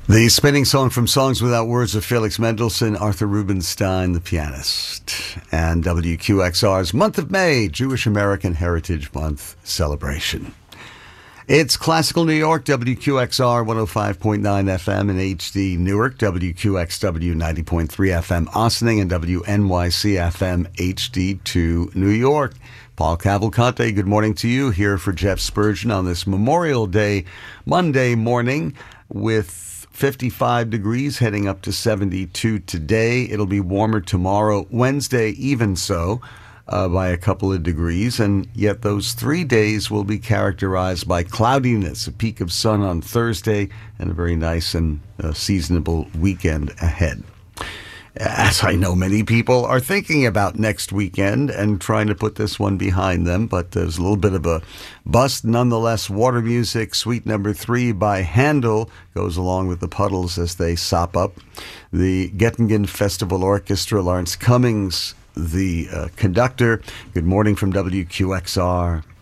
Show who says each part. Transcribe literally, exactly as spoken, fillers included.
Speaker 1: The spinning song from Songs Without Words of Felix Mendelssohn, Arthur Rubinstein, the pianist, and W Q X R's Month of May, Jewish American Heritage Month celebration. It's Classical New York, W Q X R one oh five point nine F M in H D Newark, W Q X W ninety point three F M Ossining, and W N Y C F M H D two New York. Paul Cavalcante, good morning to you, here for Jeff Spurgeon on this Memorial Day, Monday morning, with fifty-five degrees, heading up to seventy-two today. It'll be warmer tomorrow, Wednesday even so, uh, by a couple of degrees. And yet those three days will be characterized by cloudiness, a peak of sun on Thursday, and a very nice and uh, seasonable weekend ahead. As I know, many people are thinking about next weekend and trying to put this one behind them, but there's a little bit of a bust nonetheless. Water Music, Suite Number Three by Handel, goes along with the Puddles as they sop up. The Goettingen Festival Orchestra, Lawrence Cummings, the uh, conductor. Good morning from W Q X R.